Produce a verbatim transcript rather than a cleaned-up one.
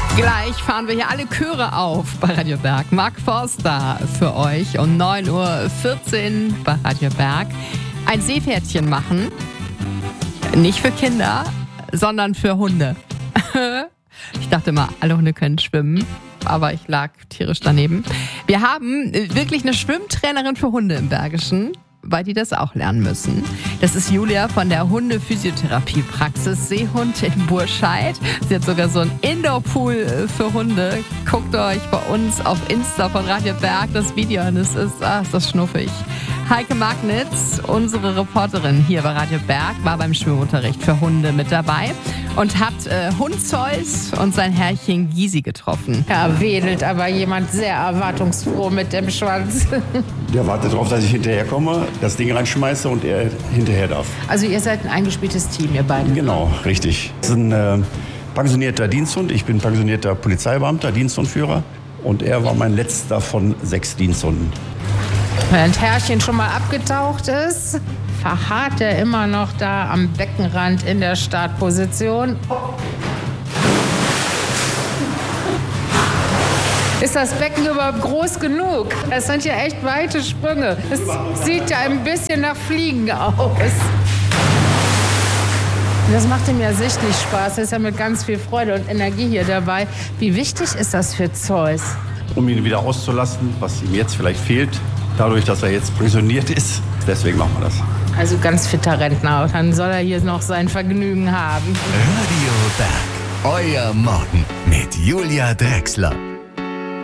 Gleich fahren wir hier alle Chöre auf bei Radio Berg. Mark Forster für euch um neun Uhr vierzehn bei Radio Berg. Ein Seepferdchen machen. Nicht für Kinder, sondern für Hunde. Ich dachte immer, alle Hunde können schwimmen, aber ich lag tierisch daneben. Wir haben wirklich eine Schwimmtrainerin für Hunde im Bergischen, weil die das auch lernen müssen. Das ist Julia von der Hunde-Physiotherapie-Praxis Seehund in Burscheid. Sie hat sogar so einen Indoor-Pool für Hunde. Guckt euch bei uns auf Insta von Radio Berg das Video an. Es ist, ah, ist das schnuffig. Heike Magnitz, unsere Reporterin hier bei Radio Berg, war beim Schwimmunterricht für Hunde mit dabei und hat äh, Hund Zeus und sein Herrchen Gysi getroffen. Da wedelt aber jemand sehr erwartungsfroh mit dem Schwanz. Der wartet darauf, dass ich hinterherkomme, das Ding reinschmeiße und er hinterher darf. Also ihr seid ein eingespieltes Team, ihr beiden? Genau, richtig. Das ist ein äh, pensionierter Diensthund. Ich bin pensionierter Polizeibeamter, Diensthundführer. Und er war mein letzter von sechs Diensthunden. Während Herrchen schon mal abgetaucht ist, verharrt er immer noch da am Beckenrand in der Startposition. Ist das Becken überhaupt groß genug? Das sind ja echt weite Sprünge. Es sieht ja ein bisschen nach Fliegen aus. Das macht ihm ja sichtlich Spaß. Er ist ja mit ganz viel Freude und Energie hier dabei. Wie wichtig ist das für Zeus? Um ihn wieder auszulassen, was ihm jetzt vielleicht fehlt, dadurch, dass er jetzt pensioniert ist. Deswegen machen wir das. Also ganz fitter Rentner. Dann soll er hier noch sein Vergnügen haben. Radio Berg. Euer Morgen mit Julia Drechsler.